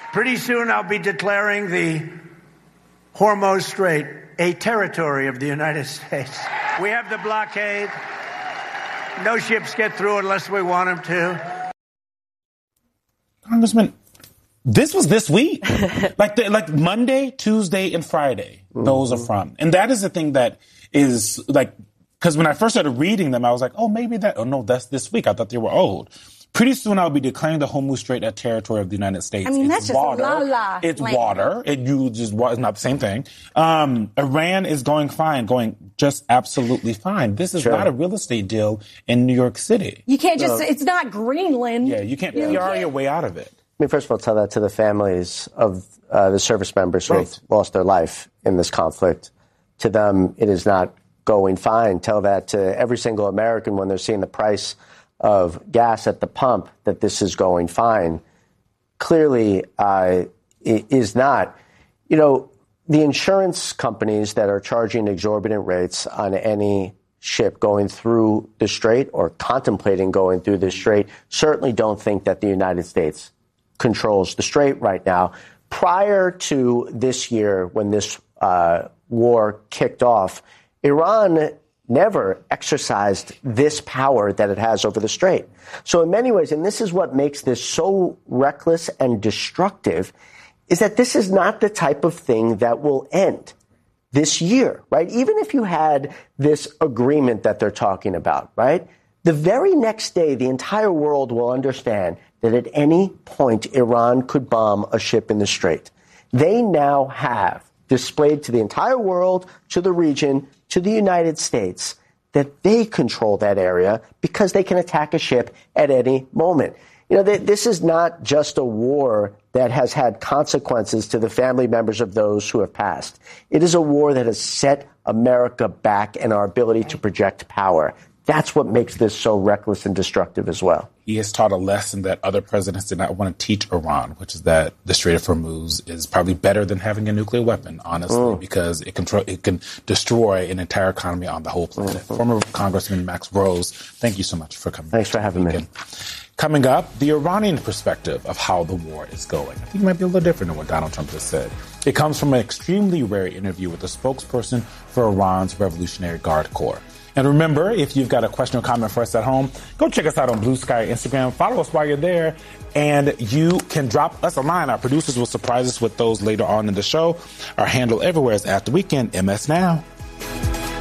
Pretty soon I'll be declaring the Hormuz Strait a territory of the United States. We have the blockade. No ships get through unless we want them to. Congressman, this was this week. like Monday, Tuesday, and Friday. Those are from. And that is the thing that is like, because when I first started reading them, I was like, oh, maybe that, oh no, that's this week. I thought they were old. Pretty soon I'll be declaring the Hormuz Strait a territory of the United States. I mean, it's that's just water. la-la. It's water. It's not the same thing. Iran is going just absolutely fine. This is not a real estate deal in New York City. You can't just, it's not Greenland. Yeah, you can't PR your way out of it. Let me first of all tell that to the families of the service members who have lost their life in this conflict. To them, it is not going fine. Tell that to every single American when they're seeing the price of gas at the pump, that this is going fine. Clearly, it is not. You know, the insurance companies that are charging exorbitant rates on any ship going through the strait or contemplating going through the strait certainly don't think that the United States controls the strait right now. Prior to this year, when this war kicked off, Iran never exercised this power that it has over the strait. So in many ways, and this is what makes this so reckless and destructive, is that this is not the type of thing that will end this year, right? Even if you had this agreement that they're talking about, right? The very next day, the entire world will understand that at any point, Iran could bomb a ship in the strait. They now have displayed to the entire world, to the region, to the United States, that they control that area because they can attack a ship at any moment. You know, this is not just a war that has had consequences to the family members of those who have passed. It is a war that has set America back and our ability to project power. That's what makes this so reckless and destructive as well. He has taught a lesson that other presidents did not want to teach Iran, which is that the Strait of Hormuz is probably better than having a nuclear weapon, honestly, because it can destroy an entire economy on the whole planet. Former Congressman Max Rose, thank you so much for coming. Thanks for having me. Coming up, the Iranian perspective of how the war is going. I think it might be a little different than what Donald Trump just said. It comes from an extremely rare interview with the spokesperson for Iran's Revolutionary Guard Corps. And remember, if you've got a question or comment for us at home, go check us out on Blue Sky Instagram. Follow us while you're there, and you can drop us a line. Our producers will surprise us with those later on in the show. Our handle everywhere is @TheWeekend MS Now.